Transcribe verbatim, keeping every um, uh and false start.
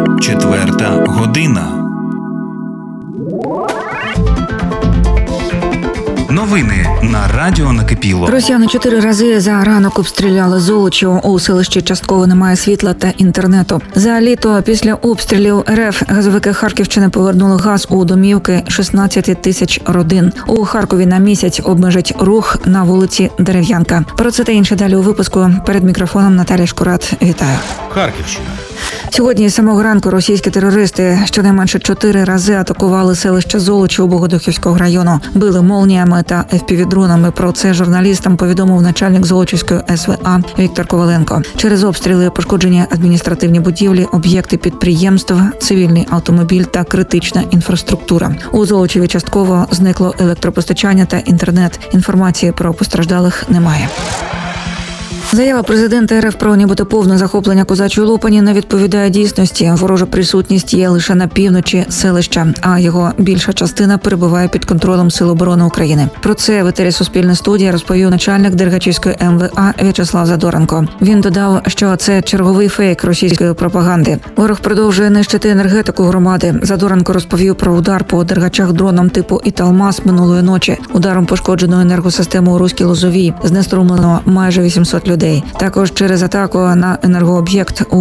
Четверта година. Новини на радіо Накипіло. Росіяни чотири рази за ранок обстріляли Золочів. У селищі частково немає світла та інтернету. За літо після обстрілів РФ газовики Харківщини повернули газ у домівки шістнадцять тисяч родин. У Харкові на місяць обмежать рух на вулиці Дерев'янка. Про це та інше далі у випуску. Перед мікрофоном Наталія Шкурат. Вітаю. Харківщина. Сьогодні з самого ранку російські терористи щонайменше чотири рази атакували селище Золочів Богодухівського району. Били молніями та еф пі ві-дронами. Про це журналістам повідомив начальник Золочівської ес ве а Віктор Коваленко. Через обстріли пошкоджені адміністративні будівлі, об'єкти підприємств, цивільний автомобіль та критична інфраструктура. У Золочеві частково зникло електропостачання та інтернет. Інформації про постраждалих немає. Заява президента РФ про нібито повне захоплення Козачої Лопані не відповідає дійсності. Ворожа присутність є лише на півночі селища, а його більша частина перебуває під контролем Сил оборони України. Про це в етері Суспільне студія розповів начальник Дергачівської ем ве а В'ячеслав Задоренко. Він додав, що це черговий фейк російської пропаганди. Ворог продовжує нищити енергетику громади. Задоренко розповів про удар по Дергачах дроном типу «Італмас» минулої ночі. Ударом пошкоджено енергосистему у Руській Лозовій. Знеструмлено майже вісімсот людей. Також через атаку на енергооб'єкт у